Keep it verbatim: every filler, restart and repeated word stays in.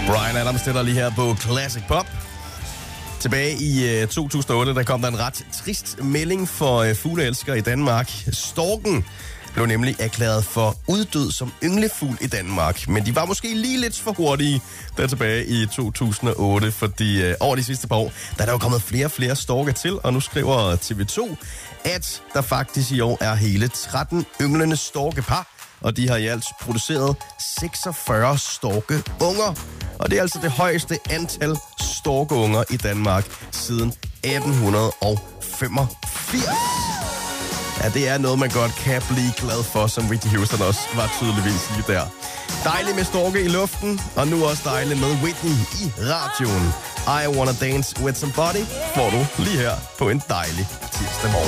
Bryan Adams stiller lige her på Classic Pop. Tilbage i uh, to tusind og otte, der kom der en ret trist melding for uh, fugleelskere i Danmark. Storken blev nemlig erklæret for uddød som ynglefugl i Danmark. Men de var måske lige lidt for hurtige der tilbage i to tusind og otte, fordi uh, over de sidste par år, der er der jo kommet flere og flere storke til, og nu skriver T V to, at der faktisk i år er hele tretten ynglende storkepar, og de har i alt produceret seksogfyrre storkeunger. Og det er altså det højeste antal storkeunger i Danmark siden atten femogfirs. Ja, det er noget, man godt kan blive glad for, som Whitney Houston også var tydeligvis lige der. Dejligt med storke i luften, og nu også dejligt med Whitney i radioen. I Wanna Dance With Somebody får du lige her på en dejlig tirsdag morgen.